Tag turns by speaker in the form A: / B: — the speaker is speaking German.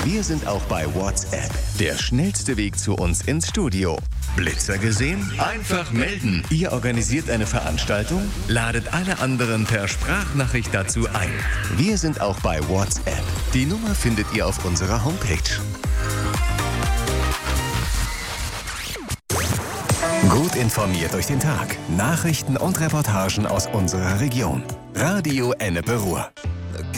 A: Wir sind auch bei WhatsApp. Der schnellste Weg zu uns ins Studio. Blitzer gesehen? Einfach melden. Ihr organisiert eine Veranstaltung? Ladet alle anderen per Sprachnachricht dazu ein. Wir sind auch bei WhatsApp. Die Nummer findet ihr auf unserer Homepage. Gut informiert durch den Tag. Nachrichten und Reportagen aus unserer Region. Radio Ennepe Ruhr.